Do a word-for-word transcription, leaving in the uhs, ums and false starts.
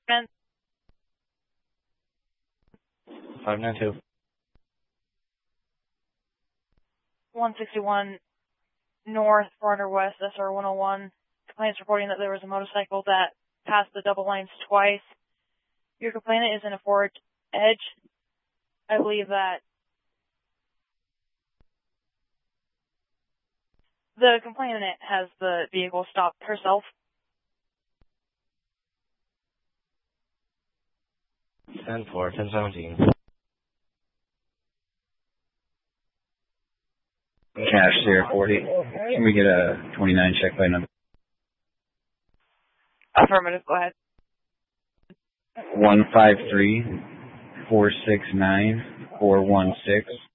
And five nine two. one sixty-one North, four hundred West, S R one oh one. Complainant's reporting that there was a motorcycle that passed the double lanes twice. Your complainant is in a Ford Edge. I believe that the complainant has the vehicle stopped herself. ten four, ten seventeen. Cash Sierra forty. Can we get a twenty-nine check by number? Affirmative, go ahead. one five three, four six nine, four one six.